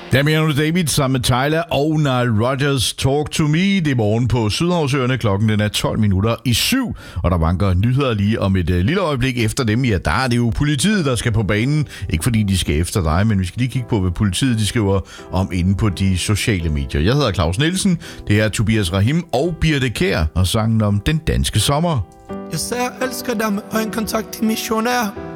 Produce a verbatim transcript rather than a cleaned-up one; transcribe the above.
Damiano David sammen med Tyler og Nile Rodgers, Talk to Me. Det er morgen på Sydhavsøerne. Klokken den er tolv minutter i syv, og der vanker nyheder lige om et uh, lille øjeblik. Efter dem, ja, der er det jo politiet, der skal på banen. Ikke fordi de skal efter dig, men vi skal lige kigge på, hvad politiet de skriver om inde på de sociale medier. Jeg hedder Claus Nielsen, det er Tobias Rahim og Birte Kjær og sangen om den danske sommer. Jeg sagde, jeg elsker dig med øjenkontakt i missionær.